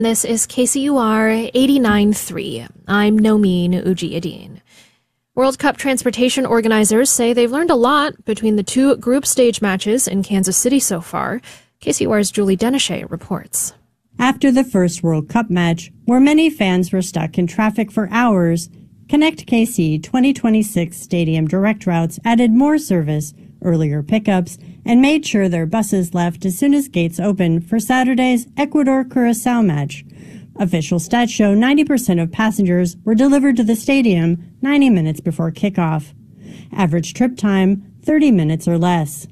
This is KCUR 89.3. I'm Nomin Ujiyedin. World Cup transportation organizers say they've learned a lot between the two group stage matches in Kansas City so far. KCUR's Julie Denachet reports. After the first World Cup match, where many fans were stuck in traffic for hours, Connect KC 2026 Stadium Direct Routes added more service, earlier pickups, and made sure their buses left as soon as gates opened for Saturday's Ecuador-Curaçao match. Official stats show 90% of passengers were delivered to the stadium 90 minutes before kickoff. Average trip time, 30 minutes or less.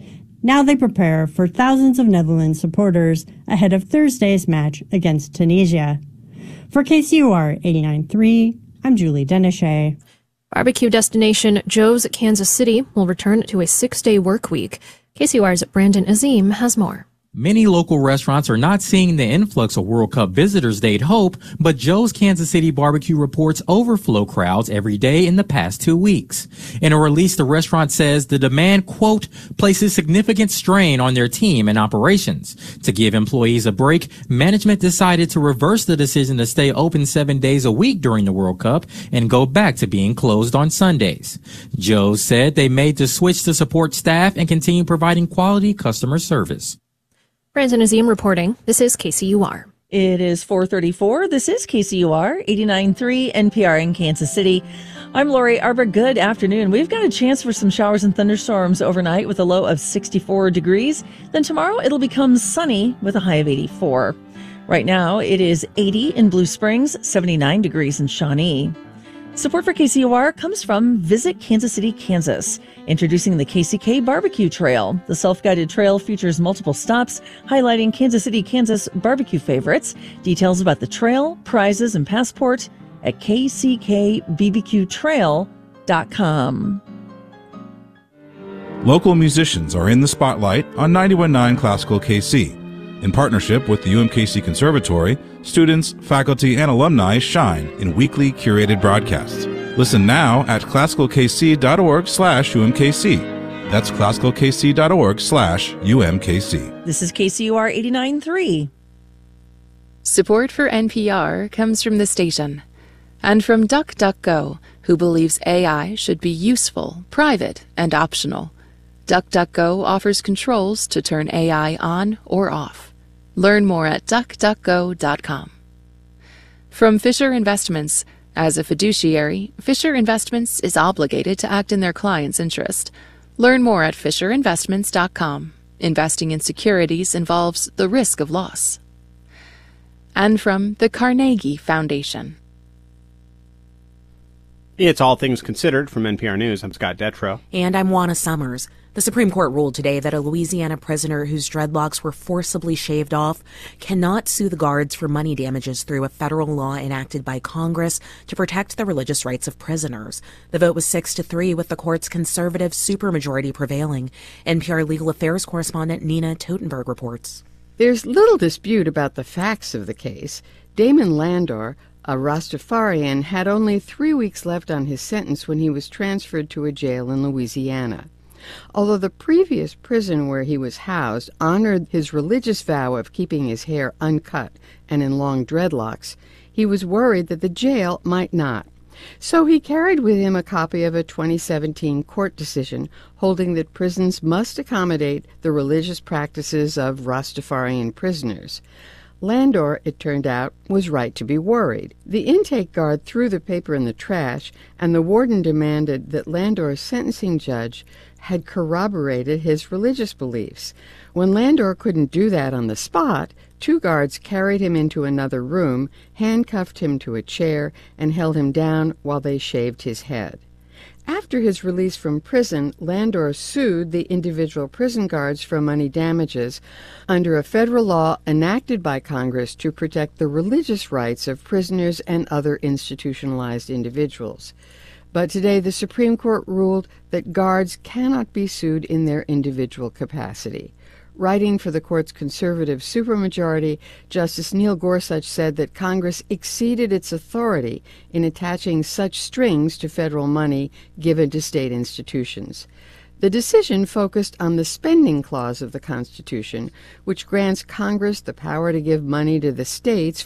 Now they prepare for thousands of Netherlands supporters ahead of Thursday's match against Tunisia. For KCUR 89.3, I'm Julie Denachet. Barbecue destination Joe's Kansas City will return to a 6-day work week. KCUR's Brandon Azim has more. Many local restaurants are not seeing the influx of World Cup visitors they'd hope, but Joe's Kansas City Barbecue reports overflow crowds every day in the past 2 weeks. In a release, the restaurant says the demand, quote, places significant strain on their team and operations. To give employees a break, management decided to reverse the decision to stay open 7 days a week during the World Cup and go back to being closed on Sundays. Joe's said they made the switch to support staff and continue providing quality customer service. Brandon Azim reporting. This is KCUR. It is 4:34. This is KCUR 89.3 NPR in Kansas City. I'm Lori Arbor. Good afternoon. We've got a chance for some showers and thunderstorms overnight with a low of 64 degrees. Then tomorrow it'll become sunny with a high of 84. Right now it is 80 in Blue Springs, 79 degrees in Shawnee. Support for KCUR comes from Visit Kansas City, Kansas. Introducing the KCK Barbecue Trail. The self-guided trail features multiple stops highlighting Kansas City, Kansas barbecue favorites. Details about the trail, prizes, and passport at kckbbqtrail.com. Local musicians are in the spotlight on 91.9 Classical KC. In partnership with the UMKC Conservatory, students, faculty, and alumni shine in weekly curated broadcasts. Listen now at classicalkc.org/UMKC. That's classicalkc.org/UMKC. This is KCUR 89.3. Support for NPR comes from the station and from DuckDuckGo, who believes AI should be useful, private, and optional. DuckDuckGo offers controls to turn AI on or off. Learn more at duckduckgo.com. From Fisher Investments. As a fiduciary, Fisher Investments is obligated to act in their client's interest. Learn more at fisherinvestments.com. Investing in securities involves the risk of loss. And from the Carnegie Foundation. It's All Things Considered from NPR News. I'm Scott Detrow. And I'm Juana Summers. The Supreme Court ruled today that a Louisiana prisoner whose dreadlocks were forcibly shaved off cannot sue the guards for money damages through a federal law enacted by Congress to protect the religious rights of prisoners. The vote was 6-3, with the court's conservative supermajority prevailing. NPR legal affairs correspondent Nina Totenberg reports. There's little dispute about the facts of the case. Damon Landor, a Rastafarian, had only 3 weeks left on his sentence when he was transferred to a jail in Louisiana. Although the previous prison where he was housed honored his religious vow of keeping his hair uncut and in long dreadlocks, he was worried that the jail might not. So he carried with him a copy of a 2017 court decision holding that prisons must accommodate the religious practices of Rastafarian prisoners. Landor, it turned out, was right to be worried. The intake guard threw the paper in the trash, and the warden demanded that Landor's sentencing judge had corroborated his religious beliefs. When Landor couldn't do that on the spot, 2 guards carried him into another room, handcuffed him to a chair, and held him down while they shaved his head. After his release from prison, Landor sued the individual prison guards for money damages under a federal law enacted by Congress to protect the religious rights of prisoners and other institutionalized individuals. But today the Supreme Court ruled that guards cannot be sued in their individual capacity. Writing for the court's conservative supermajority, Justice Neil Gorsuch said that Congress exceeded its authority in attaching such strings to federal money given to state institutions. The decision focused on the spending clause of the Constitution, which grants Congress the power to give money to the states